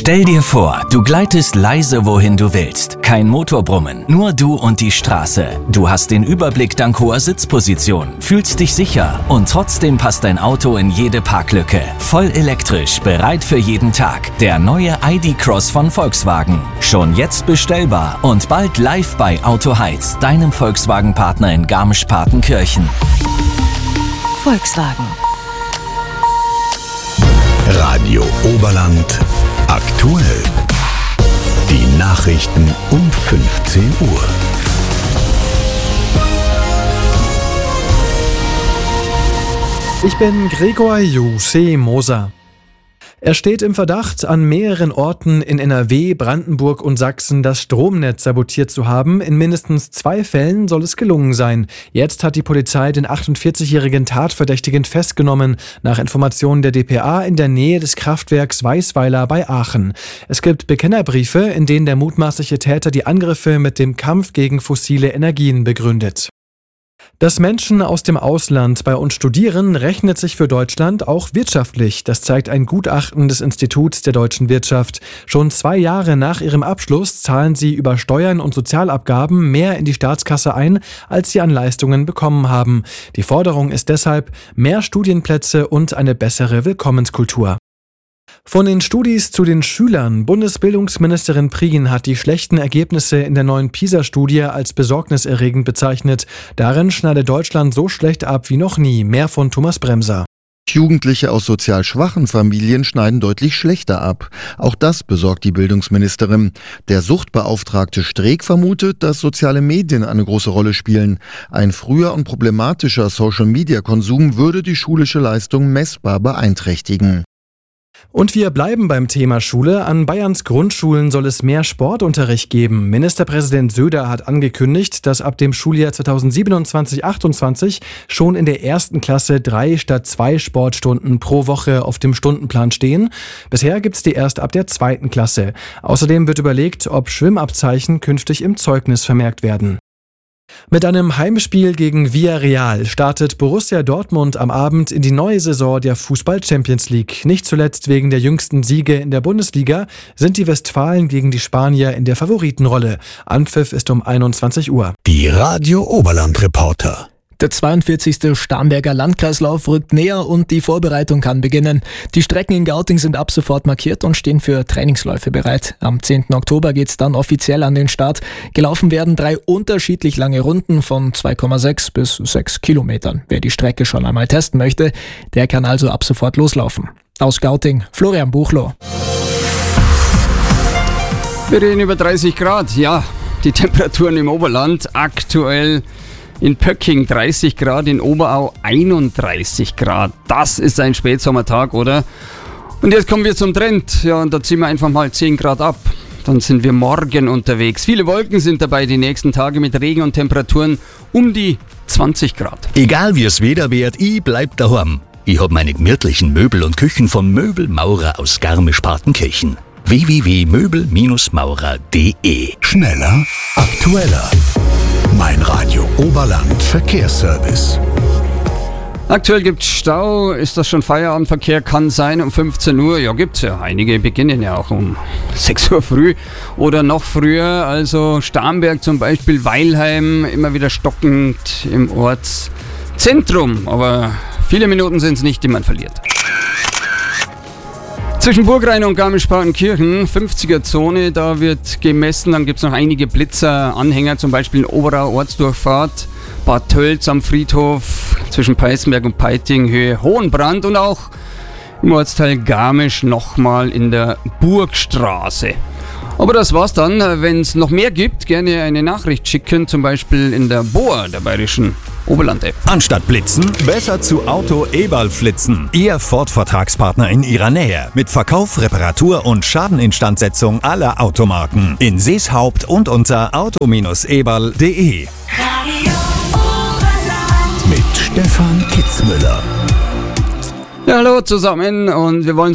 Stell dir vor, du gleitest leise wohin du willst. Kein Motorbrummen, nur du und die Straße. Du hast den Überblick dank hoher Sitzposition, fühlst dich sicher und trotzdem passt dein Auto in jede Parklücke. Voll elektrisch, bereit für jeden Tag. Der neue ID.Cross von Volkswagen. Schon jetzt bestellbar und bald live bei Auto Heiz, deinem Volkswagen-Partner in Garmisch-Partenkirchen. Volkswagen. Radio Oberland aktuell. Die Nachrichten um 15 Uhr. Ich bin Gregor Jussi Moser. Er steht im Verdacht, an mehreren Orten in NRW, Brandenburg und Sachsen das Stromnetz sabotiert zu haben. In mindestens 2 Fällen soll es gelungen sein. Jetzt hat die Polizei den 48-jährigen Tatverdächtigen festgenommen, nach Informationen der dpa in der Nähe des Kraftwerks Weißweiler bei Aachen. Es gibt Bekennerbriefe, in denen der mutmaßliche Täter die Angriffe mit dem Kampf gegen fossile Energien begründet. Dass Menschen aus dem Ausland bei uns studieren, rechnet sich für Deutschland auch wirtschaftlich. Das zeigt ein Gutachten des Instituts der deutschen Wirtschaft. Schon 2 Jahre nach ihrem Abschluss zahlen sie über Steuern und Sozialabgaben mehr in die Staatskasse ein, als sie an Leistungen bekommen haben. Die Forderung ist deshalb mehr Studienplätze und eine bessere Willkommenskultur. Von den Studis zu den Schülern. Bundesbildungsministerin Prien hat die schlechten Ergebnisse in der neuen PISA-Studie als besorgniserregend bezeichnet. Darin schneide Deutschland so schlecht ab wie noch nie. Mehr von Thomas Bremser. Jugendliche aus sozial schwachen Familien schneiden deutlich schlechter ab. Auch das besorgt die Bildungsministerin. Der Suchtbeauftragte Streeck vermutet, dass soziale Medien eine große Rolle spielen. Ein früher und problematischer Social-Media-Konsum würde die schulische Leistung messbar beeinträchtigen. Und wir bleiben beim Thema Schule. An Bayerns Grundschulen soll es mehr Sportunterricht geben. Ministerpräsident Söder hat angekündigt, dass ab dem Schuljahr 2027/28 schon in der 1. Klasse 3 statt 2 Sportstunden pro Woche auf dem Stundenplan stehen. Bisher gibt es die erst ab der 2. Klasse. Außerdem wird überlegt, ob Schwimmabzeichen künftig im Zeugnis vermerkt werden. Mit einem Heimspiel gegen Villarreal startet Borussia Dortmund am Abend in die neue Saison der Fußball-Champions League. Nicht zuletzt wegen der jüngsten Siege in der Bundesliga sind die Westfalen gegen die Spanier in der Favoritenrolle. Anpfiff ist um 21 Uhr. Die Radio Oberland Reporter. Der 42. Starnberger Landkreislauf rückt näher und die Vorbereitung kann beginnen. Die Strecken in Gauting sind ab sofort markiert und stehen für Trainingsläufe bereit. Am 10. Oktober geht's dann offiziell an den Start. Gelaufen werden 3 unterschiedlich lange Runden von 2,6 bis 6 Kilometern. Wer die Strecke schon einmal testen möchte, der kann also ab sofort loslaufen. Aus Gauting, Florian Buchloh. Wir reden über 30 Grad. Ja, die Temperaturen im Oberland aktuell. In Pöcking 30 Grad, in Oberau 31 Grad. Das ist ein Spätsommertag, oder? Und jetzt kommen wir zum Trend. Ja, und da ziehen wir einfach mal 10 Grad ab. Dann sind wir morgen unterwegs. Viele Wolken sind dabei die nächsten Tage mit Regen und Temperaturen um die 20 Grad. Egal wie es Wetter wird, ich bleib daheim. Ich hab meine gemütlichen Möbel und Küchen von Möbelmaurer aus Garmisch-Partenkirchen. www.möbelmaurer.de. Schneller, aktueller. Mein Radio Oberland Verkehrsservice. Aktuell gibt's Stau. Ist das schon Feierabendverkehr? Kann sein um 15 Uhr. Ja, gibt's ja. Einige beginnen ja auch um 6 Uhr früh oder noch früher. Also Starnberg zum Beispiel, Weilheim, immer wieder stockend im Ortszentrum. Aber viele Minuten sind es nicht, die man verliert. Zwischen Burgrhein und Garmisch-Partenkirchen, 50er-Zone, da wird gemessen. Dann gibt es noch einige Blitzer-Anhänger, zum Beispiel in Oberau Ortsdurchfahrt, Bad Tölz am Friedhof, zwischen Peißenberg und Peiting, Höhe Hohenbrand und auch im Ortsteil Garmisch nochmal in der Burgstraße. Aber das war's dann. Wenn es noch mehr gibt, gerne eine Nachricht schicken, zum Beispiel in der BOA, der Bayerischen Oberland-App. Anstatt blitzen, besser zu Auto Eberl flitzen. Ihr Ford-Vertragspartner in Ihrer Nähe. Mit Verkauf, Reparatur und Schadeninstandsetzung aller Automarken. In Seeshaupt und unter auto-eberl.de. Mit Stefan Kitzmüller. Ja, hallo zusammen und wir wollen